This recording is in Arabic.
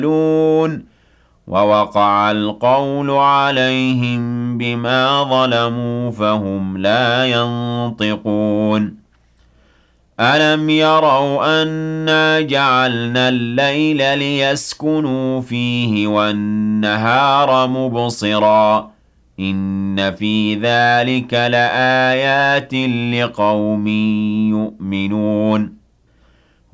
ووقع القول عليهم بما ظلموا فهم لا ينطقون ألم يروا أنا جعلنا الليل ليسكنوا فيه والنهار مبصرا إن في ذلك لآيات لقوم يؤمنون